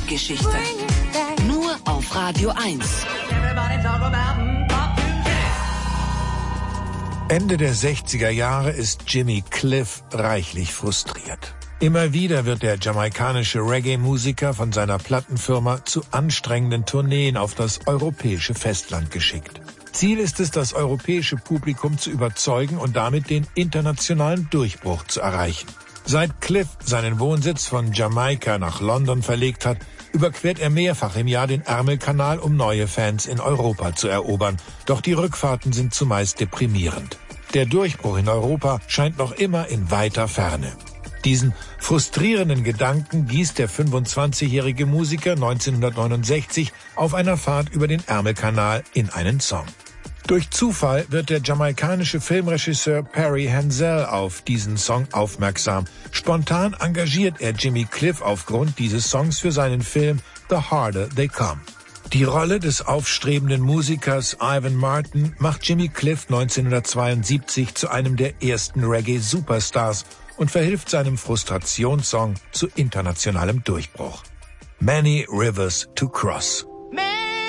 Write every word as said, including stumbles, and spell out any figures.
Musikgeschichte. Nur auf Radio eins. Ende der sechziger Jahre ist Jimmy Cliff reichlich frustriert. Immer wieder wird der jamaikanische Reggae-Musiker von seiner Plattenfirma zu anstrengenden Tourneen auf das europäische Festland geschickt. Ziel ist es, das europäische Publikum zu überzeugen und damit den internationalen Durchbruch zu erreichen. Seit Cliff seinen Wohnsitz von Jamaika nach London verlegt hat, überquert er mehrfach im Jahr den Ärmelkanal, um neue Fans in Europa zu erobern. Doch die Rückfahrten sind zumeist deprimierend. Der Durchbruch in Europa scheint noch immer in weiter Ferne. Diesen frustrierenden Gedanken gießt der fünfundzwanzigjährige Musiker neunzehnhundertneunundsechzig auf einer Fahrt über den Ärmelkanal in einen Song. Durch Zufall wird der jamaikanische Filmregisseur Perry Hensel auf diesen Song aufmerksam. Spontan engagiert er Jimmy Cliff aufgrund dieses Songs für seinen Film The Harder They Come. Die Rolle des aufstrebenden Musikers Ivan Martin macht Jimmy Cliff neunzehnhundertzweiundsiebzig zu einem der ersten Reggae-Superstars und verhilft seinem Frustrationssong zu internationalem Durchbruch. Many Rivers to Cross.